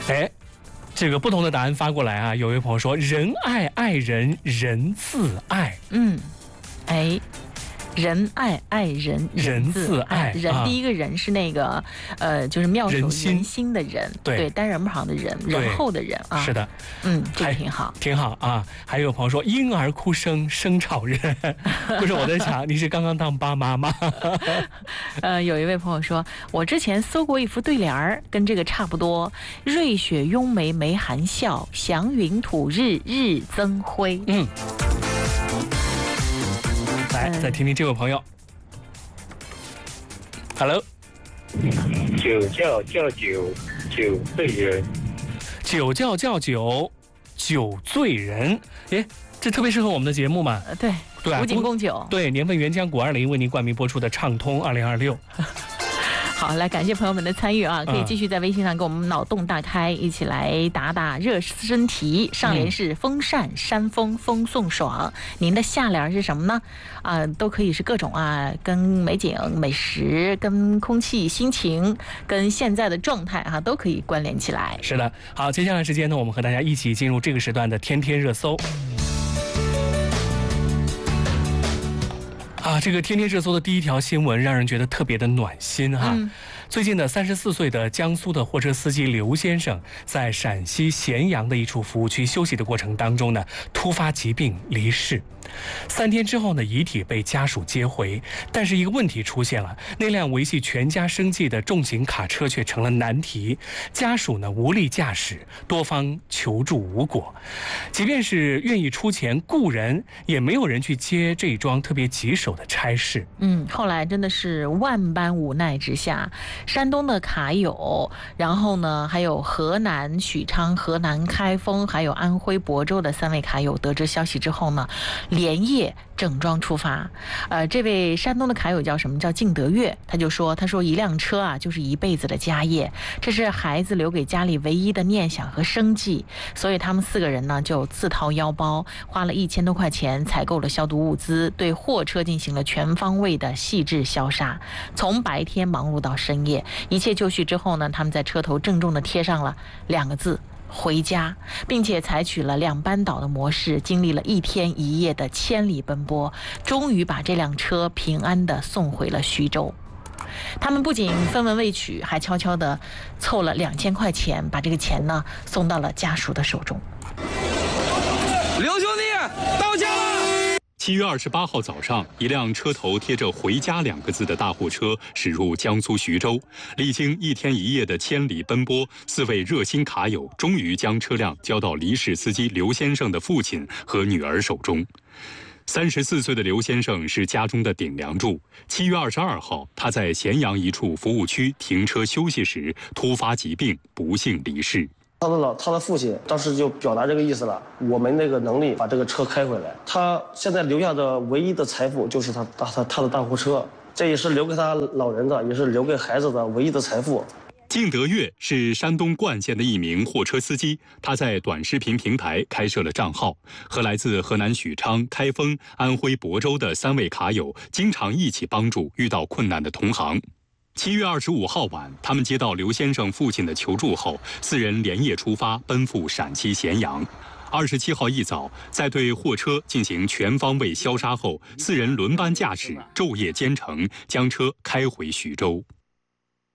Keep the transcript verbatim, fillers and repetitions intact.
哎，这个不同的答案发过来啊，有位朋友说仁爱爱人人自爱。 嗯，哎。仁爱爱人人自爱， 人第一个人是那个呃，就是妙手仁心的人， 对， 单人旁的人，仁厚的人啊。 是的， 嗯，这个挺好， 挺好啊。还有朋友说婴儿哭声声吵人，不是我在想你是刚刚当爸妈吗？ 呃，有一位朋友说，我之前搜过一副对联儿，跟这个差不多，瑞雪拥梅梅含笑，祥云吐日日增辉。 嗯。来，再听听这位朋友。Hello， 酒叫叫酒，酒醉人； 酒叫叫酒，酒醉人。哎，这特别适合我们的节目嘛？ 呃、对， 对啊， 古井贡酒， 对，年份原浆谷二零为您冠名播出的畅通二零二六。 好，来感谢朋友们的参与啊！可以继续在微信上跟我们脑洞大开，一起来打打热身题。上联是风扇、山风、风送爽，您的下联是什么呢？啊、呃，都可以是各种啊，跟美景、美食、跟空气、心情、跟现在的状态哈、啊，都可以关联起来。 是的，好，接下来时间呢，我们和大家一起进入这个时段的天天热搜。啊，这个天天热搜的第一条新闻让人觉得特别的暖心哈。嗯、最近的三十四岁的江苏的货车司机刘先生，在陕西咸阳的一处服务区休息的过程当中呢，突发疾病离世。三天之后呢，遗体被家属接回，但是一个问题出现了，那辆维系全家生计的重型卡车却成了难题，家属呢无力驾驶，多方求助无果，即便是愿意出钱雇人，也没有人去接这一桩特别棘手的差事。 嗯，后来真的是万般无奈之下，山东的卡友，然后呢还有河南许昌、河南开封，还有安徽亳州的三位卡友得知消息之后呢，连夜整装出发。呃，这位山东的卡友叫什么？叫敬德月。他就说，他说一辆车啊，就是一辈子的家业，这是孩子留给家里唯一的念想和生计。所以他们四个人呢，就自掏腰包，花了一千多块钱采购了消毒物资，对货车进行了全方位的细致消杀。从白天忙碌到深夜，一切就绪之后呢，他们在车头郑重地贴上了两个字：回家，并且采取了两班倒的模式，经历了一天一夜的千里奔波，终于把这辆车平安地送回了徐州。他们不仅分文未取，还悄悄地凑了两千块钱，把这个钱呢送到了家属的手中。 刘兄弟，到家了！ 七月二十八号早上，一辆车头贴着“回家”两个字的大货车驶入江苏徐州，历经一天一夜的千里奔波，四位热心卡友终于将车辆交到离世司机刘先生的父亲和女儿手中。三十四岁的刘先生是家中的顶梁柱。七月二十二号，他在咸阳一处服务区停车休息时，突发疾病，不幸离世。 他的老他的父亲当时就表达这个意思了，我们那个能力把这个车开回来。他现在留下的唯一的财富就是他他他他的大货车，这也是留给他老人的，也是留给孩子的唯一的财富。 敬德月是山东冠县的一名货车司机，他在短视频平台开设了账号，和来自河南许昌、开封、安徽亳州的三位卡友经常一起帮助遇到困难的同行。七月二十五号晚，他们接到刘先生父亲的求助后，四人连夜出发，奔赴陕西咸阳。二十七号一早，在对货车进行全方位消杀后，四人轮班驾驶，昼夜兼程，将车开回徐州。